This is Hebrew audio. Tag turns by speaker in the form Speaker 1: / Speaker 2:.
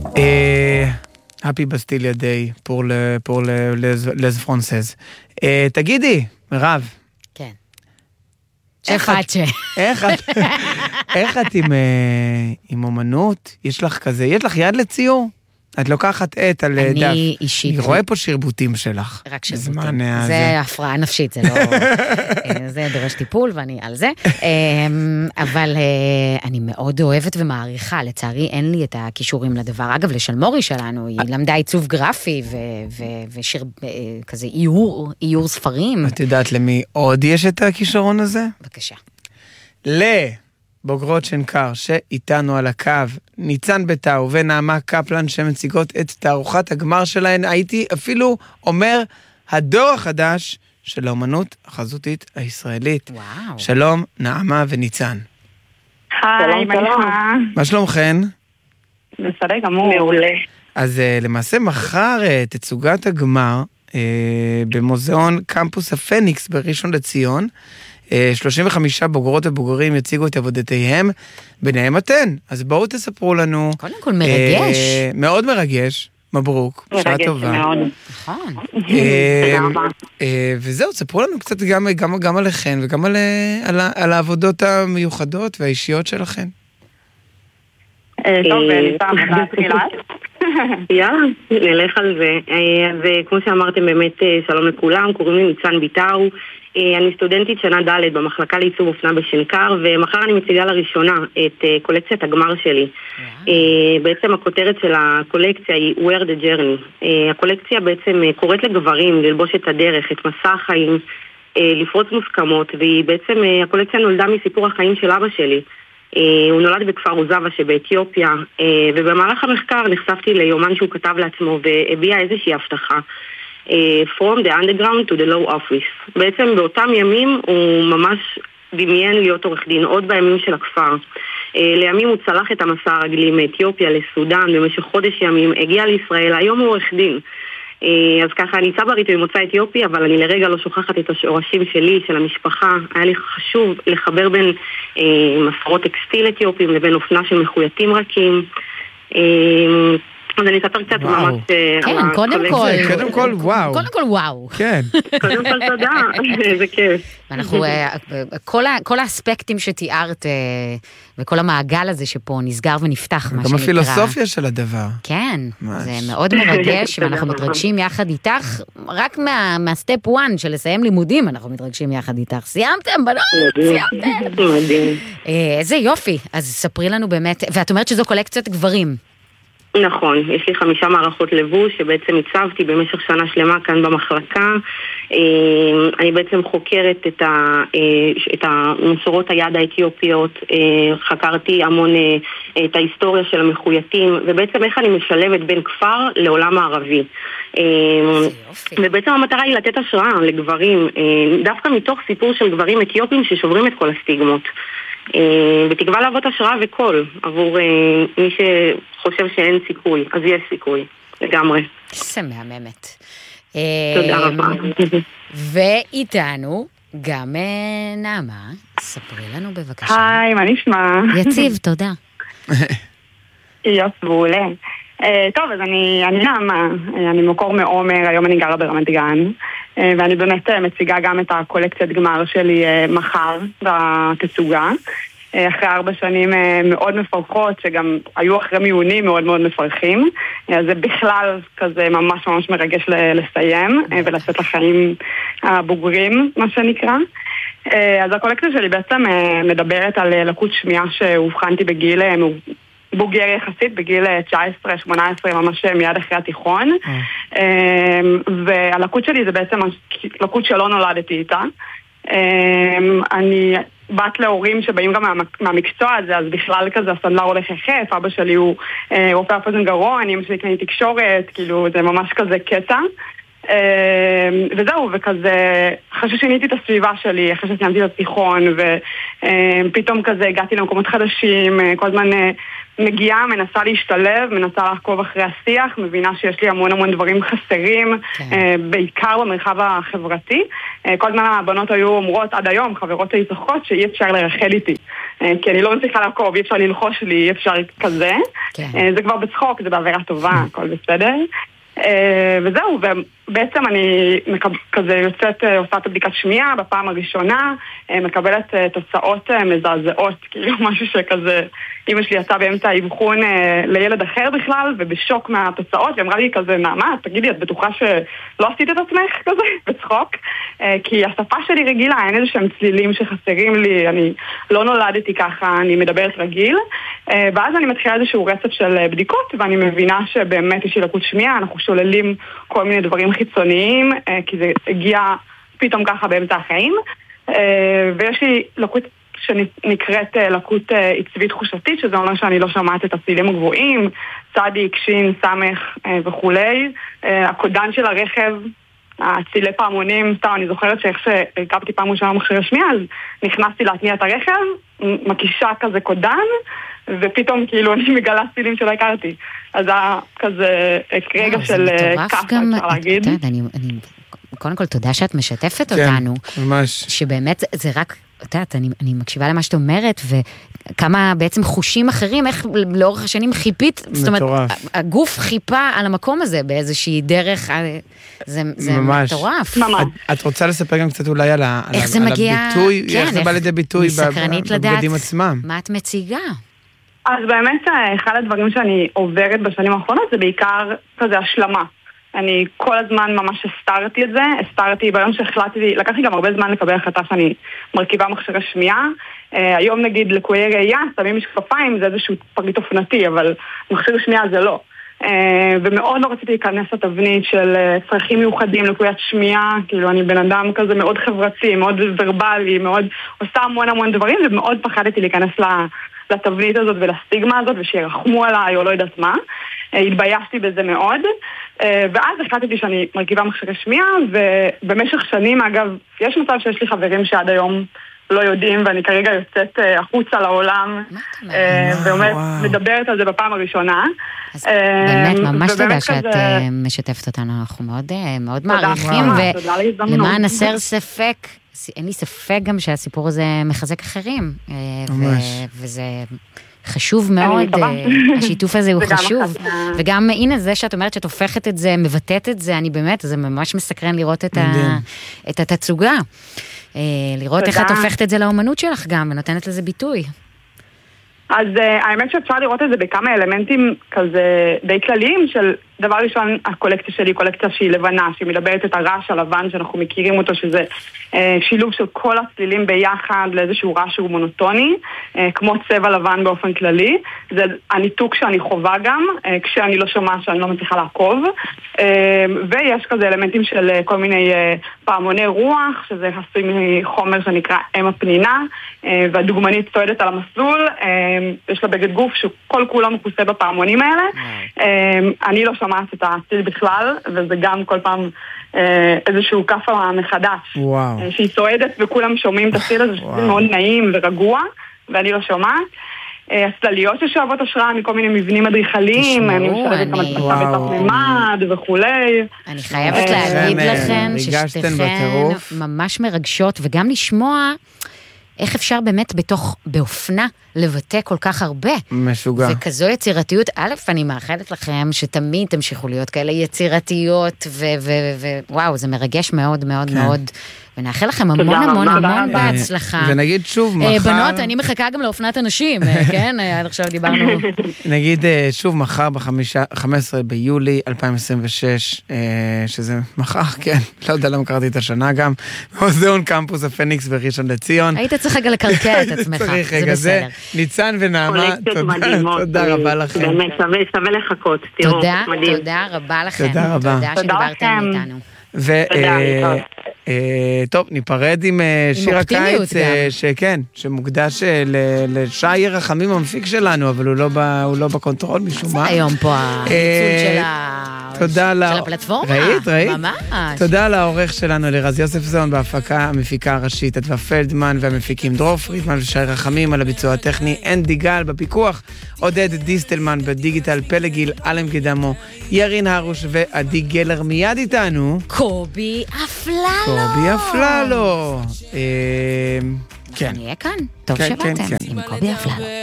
Speaker 1: Happy Bastille Day pour les Françaises. תגידי, מירב.
Speaker 2: כן.
Speaker 1: איך את עם אומנות? יש לך כזה, יש לך יד לציור? את לוקחת עט על דף.
Speaker 2: אני אישית.
Speaker 1: אני רואה פה שרבוטים שלך.
Speaker 2: רק שרבוטים. זה הפרעה נפשית, זה לא... זה דורש טיפול ואני על זה. אבל אני מאוד אוהבת ומעריכה. לצערי אין לי את הכישורים לדבר. אגב, לשלמורי שלנו, היא למדה עיצוב גרפי ושיר כזה איור ספרים.
Speaker 1: את יודעת למי עוד יש את הכישרון הזה?
Speaker 2: בבקשה.
Speaker 1: בוגרות שנקר שאיתנו על הקו, ניצן ביתאו ונעמה קפלן שמציגות את תערוכת הגמר שלהן, הייתי אפילו אומר הדור החדש של האומנות החזותית הישראלית.
Speaker 2: וואו.
Speaker 1: שלום נעמה וניצן.
Speaker 3: היי,
Speaker 1: מה שלומכן?
Speaker 3: בסדר גמור. מעולה.
Speaker 1: אז למעשה מחר תצוגת הגמר במוזיאון קמפוס הפניקס בראשון לציון, 35 בוגרות ובוגרים יציגו את עבודתיהם, ביניהם אתן. אז בואו תספרו לנו.
Speaker 2: קודם כל מרגש.
Speaker 1: מאוד מרגש. מברוק. שעה טובה.
Speaker 3: מרגש
Speaker 2: נכון.
Speaker 1: וזהו, תספרו לנו קצת גם עליכן וגם על העבודות המיוחדות והאישיות שלכן.
Speaker 3: טוב, ניסם, להתחילה. יאללה, נלך על זה. וכמו שאמרתם, באמת שלום לכולם, קוראים לי ניצן ביתאו. אני סטודנטית שנה ד' במחלקה לעיצוב אופנה בשנקר, ומחר אני מציגה לראשונה את קולקציית הגמר שלי. בעצם הכותרת של הקולקציה היא Wear the Journey. הקולקציה בעצם קוראת לגברים ללבוש את הדרך, את מסע החיים, לפרוץ מוסכמות, והיא בעצם, הקולקציה נולדה מסיפור החיים של אבא שלי. הוא נולד בכפר עוזבה שבאתיופיה, ובמהלך המחקר נחשפתי ליומן שהוא כתב לעצמו והביע איזושהי הבטחה. From the underground to the law office. בעצם באותם ימים הוא ממש דמיין להיות עורך דין, עוד בימים של הכפר. לימים הוא צלח את המסע הרגלי מאתיופיה לסודן, במשך חודש ימים, הגיע לישראל, היום הוא עורך דין. אז ככה, אני צברית ממוצא אתיופי, אבל אני לרגע לא שוכחת את השורשים שלי, של המשפחה. היה לי חשוב לחבר בין מסורות טקסטיל אתיופיים לבין אופנה של מחויטים רכים. אז אני אספר קצת ממש...
Speaker 2: כן, קודם כל וואו.
Speaker 1: קודם כל וואו. כן.
Speaker 3: קודם כל תודה, זה כיף.
Speaker 2: ואנחנו, כל האספקטים שתיארת, וכל המעגל הזה שפה נסגר ונפתח, מה שנקרא.
Speaker 1: גם הפילוסופיה של הדבר.
Speaker 2: כן, זה מאוד מרגש, ואנחנו מתרגשים יחד איתך, רק מהסטפ 1 של לסיים לימודים, אנחנו מתרגשים יחד איתך. סיימתם, בנות? סיימתם.
Speaker 3: מדהים.
Speaker 2: איזה יופי. אז ספרי לנו באמת, ואת אומרת שזו קולקציית גברים.
Speaker 3: נכון, יש לי 5 מערכות לבוש שבעצם הצבתי במשך שנה שלמה כאן במחלקה. אני בעצם חוקרת את מסורות היד האתיופיות, חקרתי המון את ההיסטוריה של המחויטים, ובעצם איך אני משלבת בין כפר לעולם הערבי. ובעצם המטרה היא לתת השראה לגברים, דווקא מתוך סיפור של גברים אתיופים ששוברים את כל הסטיגמות. בתקווה להוות השראה וקול עבור מי שחושב שאין סיכוי, אז יש סיכוי לגמרי.
Speaker 2: זה מהממת.
Speaker 3: תודה רבה.
Speaker 2: ואיתנו גם נעמה, ספרי לנו בבקשה.
Speaker 4: היי, מה נשמע?
Speaker 2: יציב, תודה.
Speaker 4: יופי, מעולה. טוב, אז אני נעמה, אני מקור מעומר, היום אני גרה ברמת גן, ואני באמת מציגה גם את הקולקציית גמר שלי מחר בתצוגה, אחרי 4 שנים מאוד מפרכות, שגם היו אחרי מיונים מאוד מאוד מפרכים, אז זה בכלל כזה ממש ממש מרגש לסיים, ולצאת לחיים הבוגרים, מה שנקרא. אז הקולקציה שלי בעצם מדברת על לקות שמיעה שהובחנתי בגיל בוגר יחסית, בגיל 19-18, ממש מיד אחרי התיכון. והלקות שלי זה בעצם לקות שלא נולדתי איתה. אני בת להורים שבאים גם מהמקצוע הזה, אז בכלל כזה הסנדלר הולך יחף, אבא שלי הוא רופא אוזן גרון, אמא שלי כאן תקשורת, כאילו זה ממש כזה קטע. וזהו, וכזה, אחרי ששיניתי את הסביבה שלי, אחרי שסיימתי את התיכון, ופתאום כזה הגעתי למקומות חדשים, כל הזמן מגיעה, מנסה להשתלב, מנסה לעקוב אחרי השיח, מבינה שיש לי המון דברים חסרים, בעיקר במרחב החברתי. כל הזמן הבנות היו אומרות עד היום, חברות היו צוחקות, שאי אפשר לרחל איתי. כי אני לא מצליחה לעקוב, אי אפשר ללחוש לי, אי אפשר כזה. זה כבר בצחוק, זה בעבירה טובה, הכל בסדר. וזהו, ובעצם אני כזה יוצאת, עושה את הבדיקת שמיעה בפעם הראשונה, מקבלת תוצאות מזעזעות, כאילו משהו שכזה, אמא שלי יצאה באמצע האבחון לילד אחר בכלל, ובשוק מהתוצאות, ואמרה לי כזה, נעמה, תגידי, את בטוחה שלא עשית את עצמך כזה, בצחוק? כי השפה שלי רגילה, אין איזה שהם צלילים שחסרים לי, אני לא נולדתי ככה, אני מדברת רגיל, ואז אני מתחילה איזשהו רצף של בדיקות, ואני מבינה שבאמת יש לי לקות שמיעה, אנחנו שוללים כל מיני דברים חיצוניים, כי זה הגיע פתאום ככה באמצע החיים, ויש לי לקות שנקראת לקות עיצבית תחושתית, שזה אומר שאני לא שומעת את הצלילים הגבוהים, צדיק, שין, סמך וכולי. הקודן של הרכב, הצילי פעמונים, סתם, אני זוכרת שאיך שהרכבתי פעם ראשונה מכשיר השמיעה, אז נכנסתי להתניע את הרכב, מקישה כזה קודן, ופתאום כאילו אני מגלה צילים שלא הכרתי. אז זה כזה רגע של ככה, אפשר להגיד.
Speaker 2: קודם כל, תודה שאת משתפת אותנו.
Speaker 1: כן, ממש.
Speaker 2: שבאמת זה רק, יודעת, אני מקשיבה למה שאת אומרת, וכמה בעצם חושים אחרים, איך לאורך השנים חיפית, זאת אומרת, הגוף חיפה על המקום הזה באיזושהי דרך, זה מטורף.
Speaker 1: את רוצה לספר גם קצת אולי על הביטוי, איך זה בא לידי ביטוי בבגדים עצמם?
Speaker 2: מה את מציגה?
Speaker 4: אז באמת, אחד הדברים שאני עוברת בשנים האחרונות, זה בעיקר כזה השלמה. אני כל הזמן ממש הסתרתי את זה, ביום שהחלטתי, לקח לי גם הרבה זמן לקבל החלטה שאני מרכיבה מכשיר השמיעה. היום נגיד לקויי ראייה, שמים משקפיים, זה איזשהו פריט אופנתי, אבל מכשיר השמיעה זה לא. ומאוד לא רציתי להיכנס לתבנית של צרכים מיוחדים, לקויית שמיעה, כאילו אני בן אדם כזה מאוד חברתי, מאוד ורבלי, מאוד עושה המון דברים, ומאוד פחדתי להיכנס לתבנית הזאת ולסטיגמה הזאת, ושירחמו עליי או לא יודעת מה. התביישתי בזה מאוד, ואז החלטתי שאני מרכיבה מכשירי שמיעה, ובמשך שנים, אגב, יש מצב שיש לי חברים שעד היום לא יודעים, ואני כרגע יוצאת החוצה לעולם, ומדברת על זה בפעם הראשונה.
Speaker 2: אז באמת, ממש תודה שאת משתפת אותנו, אנחנו מאוד מעריכים, ולמען הסר ספק, אין לי ספק גם שהסיפור הזה מחזק אחרים, וזה חשוב מאוד, השיתוף הזה הוא חשוב, וגם הנה זה שאת אומרת שאת הופכת את זה, מבטאת את זה, אני באמת, זה ממש מסקרן לראות את התצוגה, לראות איך את הופכת את זה לאומנות שלך גם, ונותנת לזה ביטוי.
Speaker 4: אז האמת שאפשר לראות את זה בכמה אלמנטים כזה די כלליים של דבר ראשון, הקולקציה שלי היא קולקציה שהיא לבנה, שהיא מדברת את הרעש הלבן שאנחנו מכירים אותו, שזה שילוב של כל הצלילים ביחד לאיזשהו רעש שהוא מונוטוני, כמו צבע לבן באופן כללי. זה הניתוק שאני חובה גם, כשאני לא שומע שאני לא מצליחה לעקוב. ויש כזה אלמנטים של כל מיני פעמוני רוח, שזה עשוי מחומר שנקרא אם הפנינה, והדוגמנית צועדת על המסלול, יש לה בגד גוף שכל כולו מכוסה בפעמונים האלה. אני לא שומעת את הציל בכלל, וזה גם כל פעם איזשהו כפה מחדש. שהיא צועדת וכולם שומעים את הציל הזה, שזה מאוד נעים ורגוע, ואני לא שומעת. הצלליות ששואבות השראה מכל מיני מבנים אדריכליים, אני משלבת כמה תפסה בתוך ממד וכולי.
Speaker 2: אני חייבת להגיד לכן ששתיכן ממש מרגשות, וגם לשמוע איך אפשר באמת באופנה לבטא כל כך הרבה.
Speaker 1: משוגע.
Speaker 2: וכזו יצירתיות, א', אני מאחלת לכם שתמיד תמשיכו להיות כאלה יצירתיות, ווואו, זה מרגש מאוד מאוד מאוד. ונאחל לכם המון בהצלחה.
Speaker 1: ונגיד שוב, מחר...
Speaker 2: בנות, אני מחכה גם לאופנת אנשים, כן? עד עכשיו דיברנו.
Speaker 1: נגיד שוב, מחר ב-15 ביולי 2026, שזה מחר, כן, לא יודע למה קראתי את השנה גם, מוזיאון קמפוס הפניקס בראשון לציון.
Speaker 2: היית צריך רגע לקרקע את עצמך, זה בסדר.
Speaker 1: ניצן ונעמה, תודה רבה לכם.
Speaker 3: באמת, שווה לחכות, תראו, מדהים.
Speaker 2: תודה רבה לכם.
Speaker 1: תודה רבה.
Speaker 2: תודה שדיברתם איתנו.
Speaker 1: טוב, ניפרד עם שיר הקיץ, שכן, שמוקדש לשי רחמים המפיק שלנו, אבל הוא לא בקונטרול משום מה.
Speaker 2: היום פה הניצול של
Speaker 1: תודה
Speaker 2: של הפלטפורמה.
Speaker 1: ראית?
Speaker 2: ממש.
Speaker 1: תודה לעורך שלנו, לרז יוספסון, בהפקה המפיקה הראשית, אדווה פלדמן, והמפיקים דרור פרידמן ושי רחמים, על הביצוע הטכני, אנדי גל בפיקוח, עודד דיסטלמן בדיגיטל, פלגיל, אלם גדמו, ירין הרוש ועדי גלר. מיד איתנו
Speaker 2: קובי אפללו.
Speaker 1: כן.
Speaker 2: אני אהיה כאן. טוב שבאתם עם קובי אפללו.